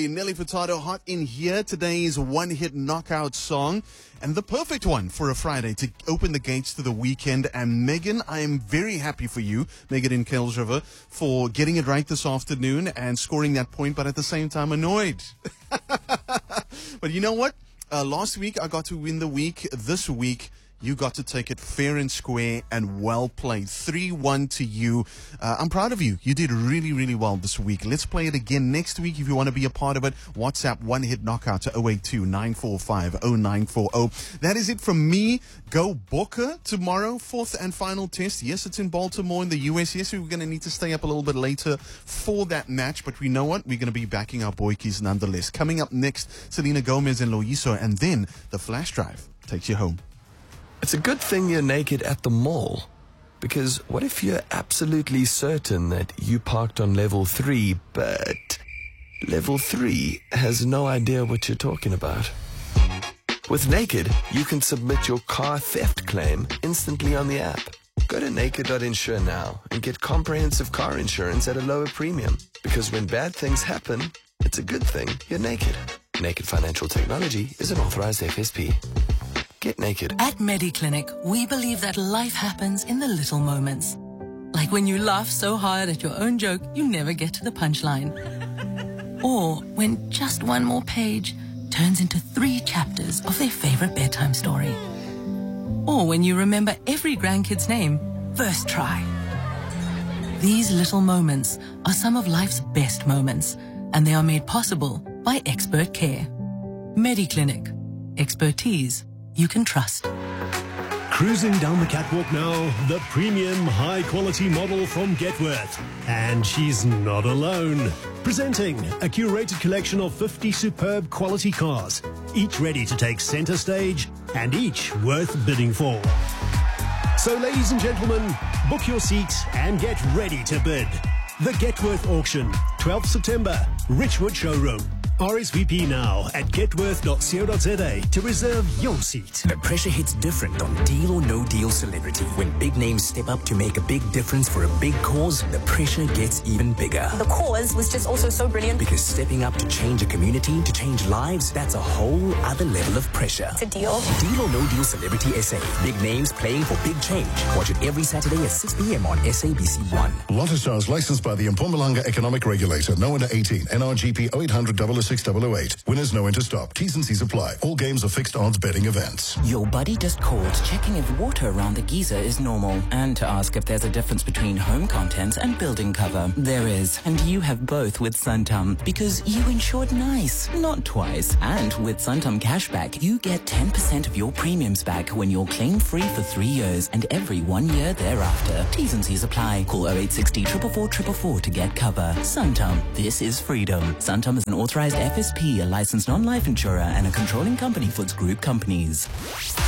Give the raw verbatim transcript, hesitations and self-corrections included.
Nelly Furtado hot in here. Today's one-hit knockout song, and the perfect one for a Friday to open the gates to the weekend. And Megan, I am very happy for you, Megan in Kells River, for getting it right this afternoon and scoring that point, but at the same time annoyed. But you know what? Uh, last week I got to win the week. This week you got to take it fair and square and well played. three one to you. Uh, I'm proud of you. You did really, really well this week. Let's play it again next week if you want to be a part of it. WhatsApp One Hit Knockout to oh eight two, nine four five, oh nine four oh. That is it from me. Go Booker tomorrow. Fourth and final test. Yes, it's in Baltimore in the U S. Yes, we're going to need to stay up a little bit later for that match. But we know what? We're going to be backing our boykies nonetheless. Coming up next, Selena Gomez and Loyiso. And then the flash drive takes you home. It's a good thing you're naked at the mall, because what if you're absolutely certain that you parked on level three, but level three has no idea what you're talking about? With Naked, you can submit your car theft claim instantly on the app. Go to naked dot insure now and get comprehensive car insurance at a lower premium, because when bad things happen, it's a good thing you're naked. Naked Financial Technology is an authorized F S P. Get naked. At MediClinic, we believe that life happens in the little moments. Like when you laugh so hard at your own joke, you never get to the punchline. Or when just one more page turns into three chapters of their favorite bedtime story. Or when you remember every grandkid's name first try. These little moments are some of life's best moments, and they are made possible by expert care. MediClinic. Expertise you can trust. Cruising down the catwalk now, the premium high-quality model from Getworth. And she's not alone. Presenting a curated collection of fifty superb quality cars, each ready to take center stage and each worth bidding for. So ladies and gentlemen, book your seats and get ready to bid. The Getworth Auction, twelfth September, Richwood Showroom. R S V P now at getworth dot co dot za to reserve your seat. The pressure hits different on Deal or No Deal Celebrity. When big names step up to make a big difference for a big cause, the pressure gets even bigger. The cause was just also so brilliant. Because stepping up to change a community, to change lives, that's a whole other level of pressure. To deal. Deal or No Deal Celebrity S A. Big names playing for big change. Watch it every Saturday at six p.m. on S A B C one. Lotto Stars licensed by the Mpumalanga Economic Regulator. No under eighteen. N R G P oh eight hundred, oh oh six oh oh eight. Winners know when to stop. T's and C's apply. All games are fixed odds betting events. Your buddy just called, checking if water around the geyser is normal, and to ask if there's a difference between home contents and building cover. There is, and you have both with Santam, because you insured nice, not twice. And with Santam Cashback, you get ten percent of your premiums back when you're claim-free for three years and every one year thereafter. T's and C's apply. Call oh eight six oh, four four four four four to get cover. Santam, this is freedom. Santam is an authorized F S P, a licensed non-life insurer, and a controlling company for its group companies.